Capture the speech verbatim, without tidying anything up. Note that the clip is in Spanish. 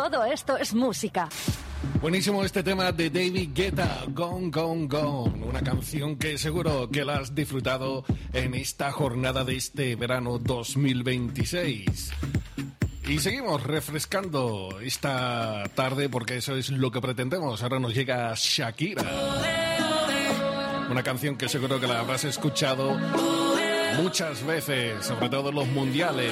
Todo esto es música. Buenísimo este tema de David Guetta, Gone, Gone, Gone. Una canción que seguro que la has disfrutado en esta jornada de este verano dos mil veintiséis. Y seguimos refrescando esta tarde porque eso es lo que pretendemos. Ahora nos llega Shakira. Una canción que seguro que la habrás escuchado muchas veces, sobre todo en los mundiales.